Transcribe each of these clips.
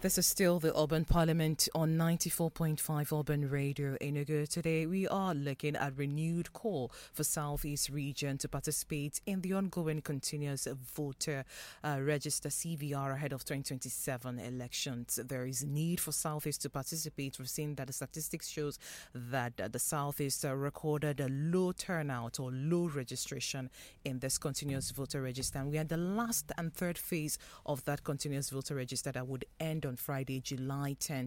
This is still the Urban Parliament on 94.5 Urban Radio Enugu. Today we are looking at renewed call for Southeast region to participate in the ongoing continuous voter register CVR ahead of 2027 elections. There is need for Southeast to participate. We've seen that the statistics shows that the Southeast recorded a low turnout or low registration in this continuous voter register. And we are the last and third phase of that continuous voter register that would end on Friday, July 10,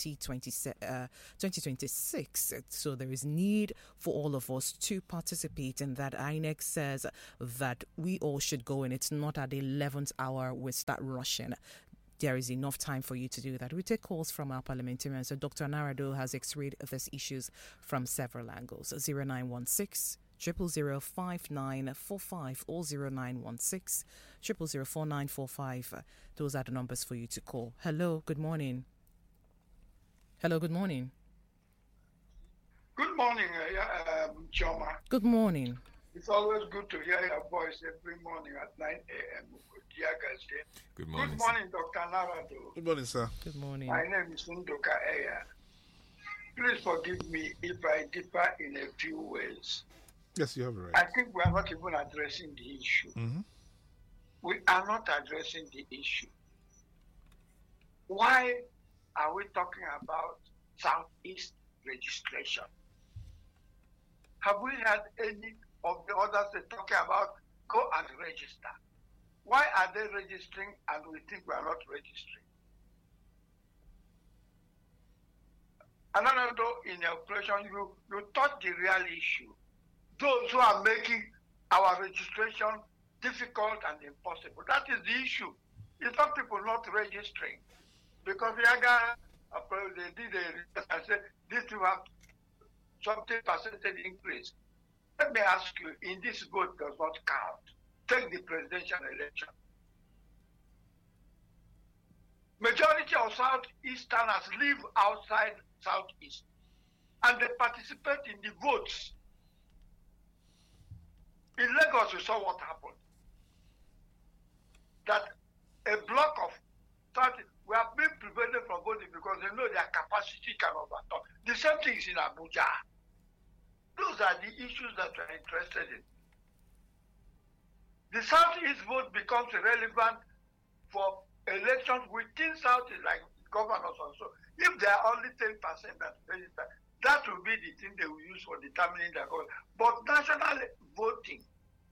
2026. So there is need for all of us to participate in that. INEC says that we all should go, and it's not at the 11th hour we start rushing. There is enough time for you to do that. We take calls from our parliamentarians. So Dr. Narado has x-rayed these issues from several angles. 0916 0005945 or 0916 0004945. Those are the numbers for you to call. Hello, good morning. Hello, good morning. Good morning, Choma. Good morning. It's always good to hear your voice every morning at 9 a.m. Good morning. Good morning, Dr. Narado. Good morning, sir. Good morning. My name is Ndoka Eya. Please forgive me if I differ in a few ways. Yes, you have it right. I think we are not even addressing the issue. Mm-hmm. We are not addressing the issue. Why are we talking about Southeast registration? Have we had any of the others talking about go and register? Why are they registering and we think we are not registering? Another though, in your question, you touch the real issue. Those who are making our registration difficult and impossible. That is the issue. It's not people not registering. Because Yaga, they did a research and said, this will have something percentage increase. Let me ask you, in this vote does not count. Take the presidential election. Majority of Southeasterners live outside Southeast and they participate in the votes. In Lagos, we saw what happened. That a block of 30, we have been prevented from voting because they know their capacity can overcome. The same thing is in Abuja. Those are the issues that we're interested in. The Southeast vote becomes irrelevant for elections within Southeast, like governors also. If there are only 10% that register, that will be the thing they will use for determining their government. But national voting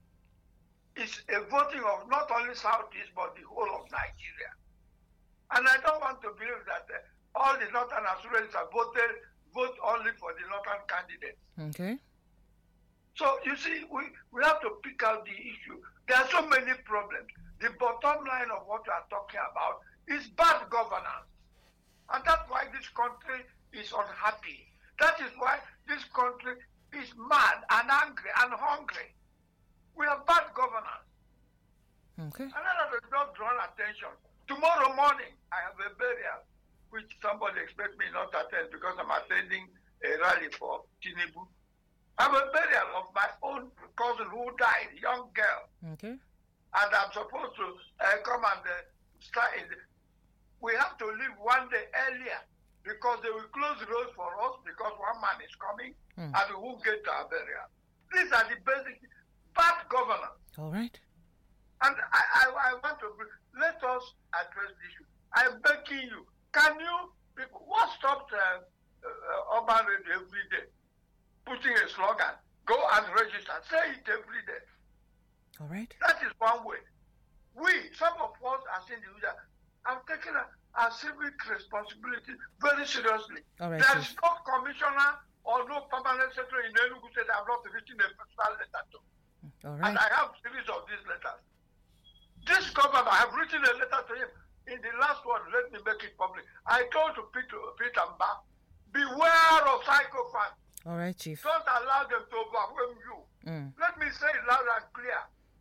is a voting of not only Southeast, but the whole of Nigeria. And I don't want to believe that all the Northern Assyrians are vote only for the Northern candidates. Okay. So, you see, we have to pick out the issue. There are so many problems. The bottom line of what we are talking about is bad governance. And that's why this country is unhappy. That is why this country is mad and angry and hungry. We have bad governance. Okay. And I have not drawn attention. Tomorrow morning, I have a burial, which somebody expects me not to attend because I'm attending a rally for Tinubu. I have a burial of my own cousin who died, young girl. Okay. And I'm supposed to come and start. We have to leave one day earlier because they will close the roads for us because one man is coming and we won't get to our burial. These are the basic bad governance. All right. And I want to let us address the issue. I'm begging you, can you people, what stops Urban Radio every day? Putting a slogan, go and register, say it every day. All right. That is one way. We, some of us as individuals, have taken our civic responsibility very seriously. All right, There is no commissioner or no permanent secretary in Enugu State I have not written a personal letter to. All And right. I have a series of these letters. This governor, I have written a letter to him. In the last one, let me make it public. I told to Peter Mba, beware of psychopaths. All right, Chief. Don't allow them to overwhelm you. Let me say it loud and clear.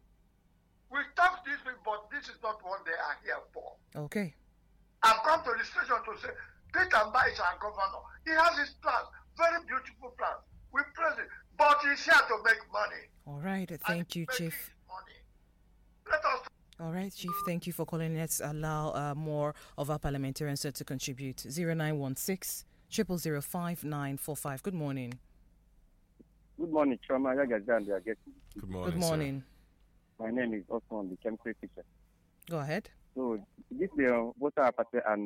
We talk this week, but this is not what they are here for. Okay. I've come to the station to say, Peter Mba is our governor. He has his plans, very beautiful plans. We praise it, but he's here to make money. All right. Thank you, And Chief. making money. Let us All right, Chief, thank you for calling. Let's allow more of our parliamentarians to contribute. 0916 005 945. Good morning. Good morning, Choma. Good morning. Good morning. My name is Osman, the chemistry teacher. Go ahead. So, this voter apathy and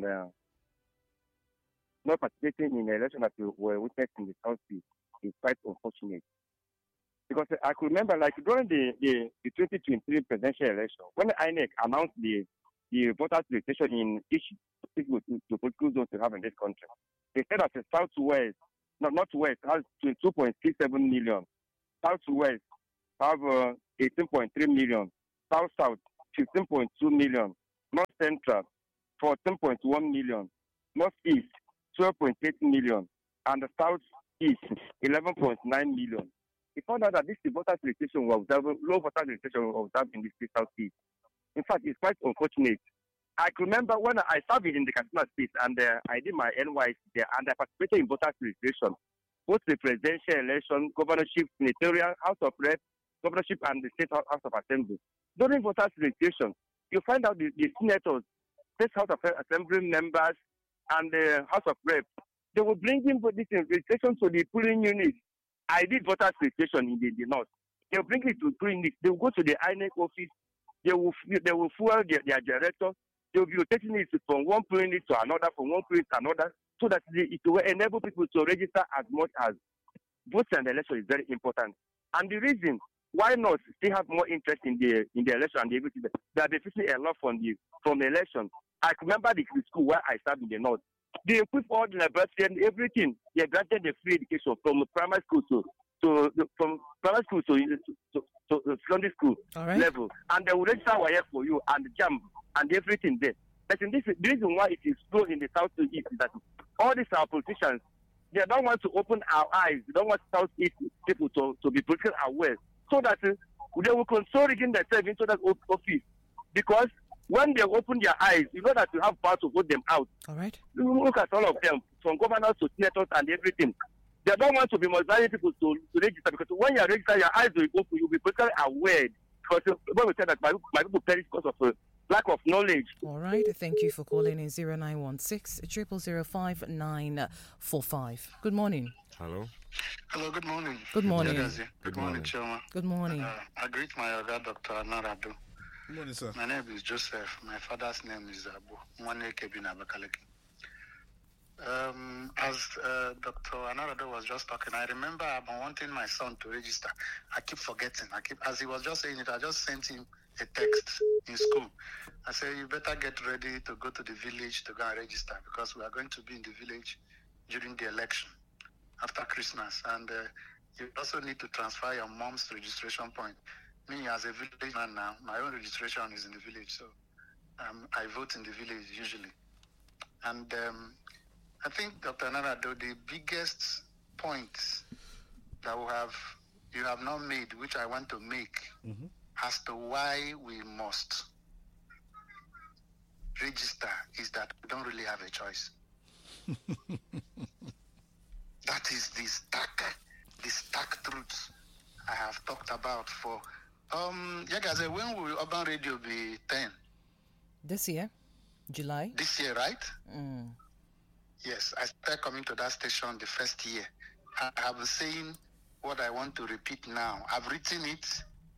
not participating in the election that we were witnessing in the South Sea is quite unfortunate. Because I could remember, like during the 2023 presidential election, when INEC announced the voter registration in each political zone to have in this country, they said that the Southwest, Northwest has 22.67 million, Southwest have 18.3 million, South 15.2 million, North Central 14.1 million, Northeast 12.8 million, and the Southeast 11.9 million. We found out that this voter registration was low voter registration was observed in the Southeast. In fact, it's quite unfortunate. I can remember when I served in the Katsina State and I did my NYC there and I participated in voter registration, both the presidential election, governorship, senatorial, House of Rep, governorship, and the State House of Assembly. During voter registration, you find out the senators, State House of Assembly members, and the House of Rep, they will bring in this registration to the polling units. I did voter registration in the north. They will bring it to polling units. They will go to the INEC office. They will fuel their director. They will be rotating it from one polling unit to another, from one polling to another, so that it will enable people to register as much as voting and the election is very important. And the reason why not still have more interest in the election and everything, they are benefiting a lot from the election. I remember the school where I served in the north. They equip all the laboratory and everything. They granted the free education from primary school to secondary school level, and they will register wire for you and jump and everything there. But in this, the reason why it is slow in the Southeast is that all these our politicians, they don't want to open our eyes. They don't want Southeast people to be politically aware, so that they will control themselves into that office. Because when they open their eyes, you know that you have power to vote them out. All right. Look at all of them, from governors to senators and everything. They don't want to be motivating people to register, because when you are registered, your eyes will open. You'll be politically aware. Because when we say that my people perish because of lack of knowledge. All right. Thank you for calling in 0916 005 945. Good morning. Hello. Hello, good morning. Good morning. Good morning, Choma. Good morning. I greet my other Dr. Anarado. Good morning, sir. My name is Joseph. My father's name is Abu. Mwane Kebina Bakaleki. As Dr. Anarado was just talking, I remember I've been wanting my son to register. I keep forgetting. As he was just saying it, I just sent him a text in school. I said, you better get ready to go to the village to go and register, because we are going to be in the village during the election after Christmas. And you also need to transfer your mom's registration point. Me, as a village man now, my own registration is in the village, so I vote in the village usually. And I think, Dr. Narado, the biggest point that you have not made, which I want to make, as to why we must register, is that we don't really have a choice. That is the stark truth I have talked about for. When will Urban Radio be 10? This year, July. This year, right? Mm. Yes, I started coming to that station the first year. I have been saying what I want to repeat now. I've written it.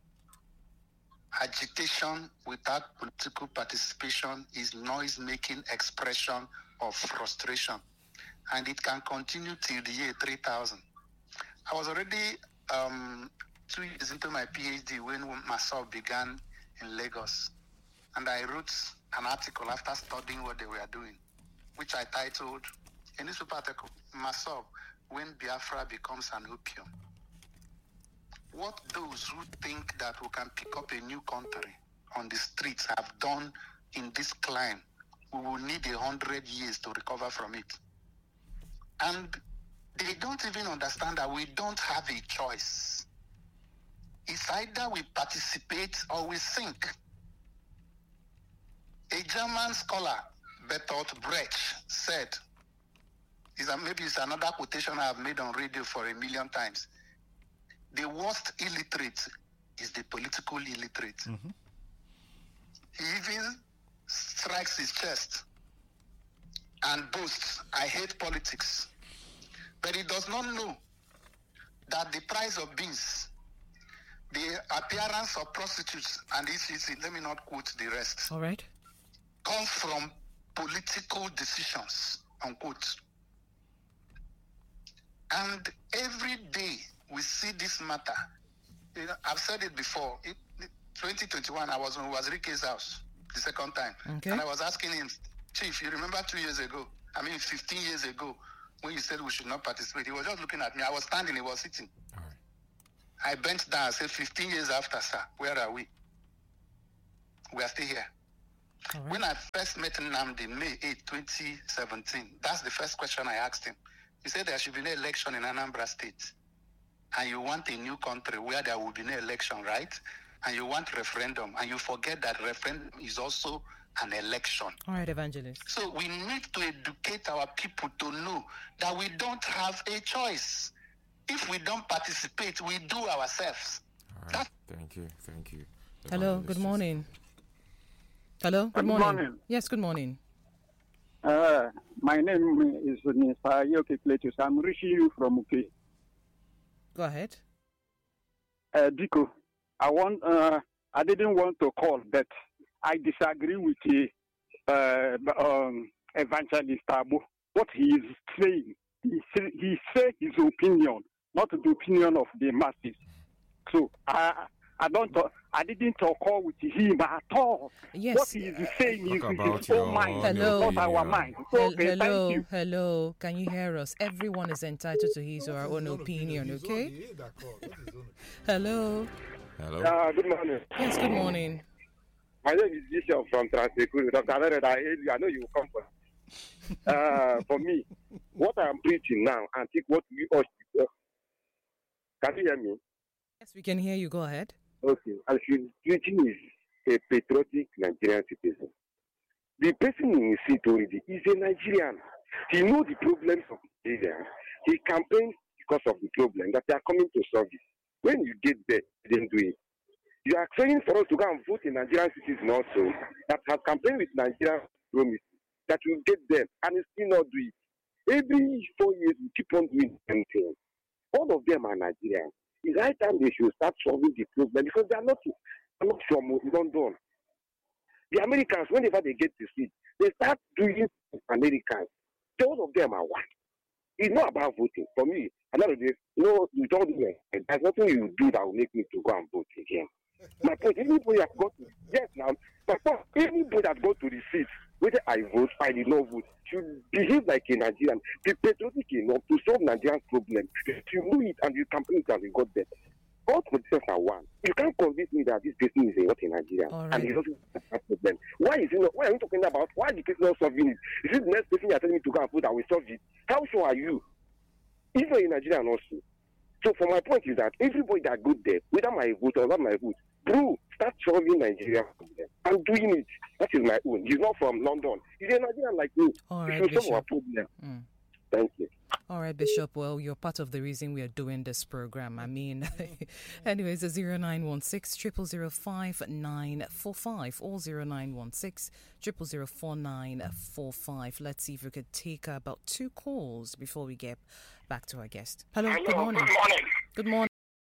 Agitation without political participation is noise-making expression of frustration. And it can continue till the year 3000. I was already 2 years into my PhD when Masov began in Lagos. And I wrote an article after studying what they were doing, which I titled, a newspaper article, Masov, When Biafra Becomes an Opium. What those who think that we can pick up a new country on the streets have done in this climb, we will need 100 years to recover from it. And they don't even understand that we don't have a choice. It's either we participate or we sink. A German scholar, Bertolt Brecht, said, maybe it's another quotation I have made on radio for 1,000,000 times, the worst illiterate is the political illiterate. He even strikes his chest and boasts, I hate politics. But he does not know that the price of beans, the appearance of prostitutes, and let me not quote the rest. All right. Comes from political decisions, unquote. And every day we see this matter. I've said it before. 2021, I was in Wazirike's house the second time. Okay. And I was asking him, Chief, you remember 15 years ago, when you said we should not participate? He was just looking at me. I was standing, he was sitting. All right. I bent down and said, 15 years after, sir, where are we? We are still here. All right. When I first met Nnamdi, May 8, 2017, that's the first question I asked him. He said there should be no election in Anambra State. And you want a new country where there will be no election, right? And you want referendum. And you forget that referendum is also an election. All right, Evangelist. So we need to educate our people to know that we don't have a choice. If we don't participate, we do ourselves. All right. Thank you. Hello, good morning. Hello, good morning. Yes, good morning. My name is Mr. Yoke Cletus. I'm reaching you from UK. Go ahead. Diko, I didn't want to call, but I disagree with Evangelist Abu. What he is saying, he said his opinion, not the opinion of the masses. So I didn't call with him at all. Yes. What he is saying is his own mind, not our mind. Okay, thank you. Hello. Can you hear us? Everyone is entitled to his or her own opinion, okay? Hello. Good morning. Yes, good morning. My name is Bishop from Transekuru. Dr. Alred, I know you will come for For me, what I'm preaching now, and think what we all should. Can you hear me? Yes, we can hear you. Go ahead. Okay. And preaching is a patriotic Nigerian citizen. The person in his seat already is a Nigerian. He knows the problems of Nigeria. He campaigns because of the problem that they are coming to solve it. When you get there, you didn't do it. You are saying for us to go and vote in Nigerian citizens also that have campaigned with Nigerian promises that will get them and still not do it. Every 4 years we keep on doing something. All of them are Nigerians. It's right time they should start solving the problem because they are not from London. The Americans, whenever they get to seat, they start doing Americans. All of them are one. It's not about voting. For me, another day, you don't do it. There's nothing you do that will make me to go and vote again. My point, anybody that got to, yes now, my point, anybody that got to the seat, whether I vote, I did not vote, should behave like a Nigerian, be patriotic enough to solve Nigerian problem. You know it and you campaign it and you got there. All politicians are one. You can't convince me that this person is not a Nigerian and he doesn't have a problem. Why are you talking about? Why the person not solving it? Is it the next person you're telling me to go and vote that will solve it? How sure are you? Even a Nigerian also. So for my point is that everybody that go there, whether my vote or not my vote, bro, start solving Nigeria problem. I'm doing it. That is my own. He's not from London. He's a Nigerian like me. All right, Bishop. Solve our problem. Thank you. All right, Bishop. Well, you're part of the reason we are doing this program. I mean, anyways, 0916 005 945 or 0916 0004945. Let's see if we could take about 2 calls before we get back to our guest. Hello, good morning. Good morning. Good morning.